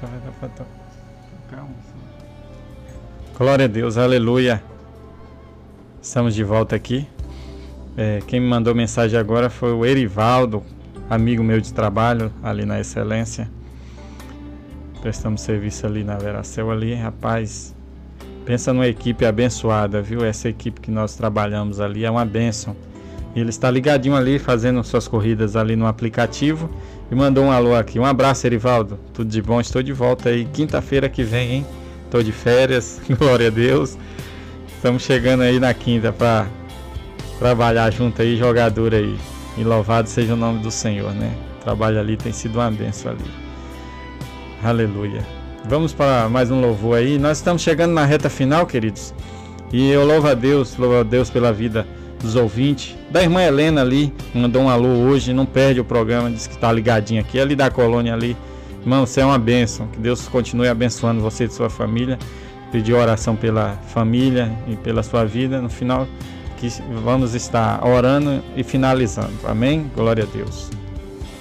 Só vai dar pra tocar um. Glória a Deus, aleluia. Estamos de volta aqui. Quem me mandou mensagem agora foi o Erivaldo, amigo meu de trabalho ali na Excelência. Prestamos serviço ali na Veracel ali, rapaz. Pensa numa equipe abençoada, viu? Essa equipe que nós trabalhamos ali é uma bênção. Ele está ligadinho ali, fazendo suas corridas ali no aplicativo e mandou um alô aqui. Um abraço, Erivaldo. Tudo de bom, estou de volta aí quinta-feira que vem, hein? Estou de férias, glória a Deus. Estamos chegando aí na quinta para trabalhar junto aí, jogador aí. E louvado seja o nome do Senhor, né? O trabalho ali tem sido uma bênção ali. Aleluia. Vamos para mais um louvor aí. Nós estamos chegando na reta final, queridos. E eu louvo a Deus pela vida dos ouvintes. Da irmã Helena ali, mandou um alô hoje, não perde o programa, disse que está ligadinho aqui, ali da colônia ali. Irmão, você é uma bênção, que Deus continue abençoando você e sua família. Pedir oração pela família e pela sua vida. No final, que vamos estar orando e finalizando. Amém? Glória a Deus.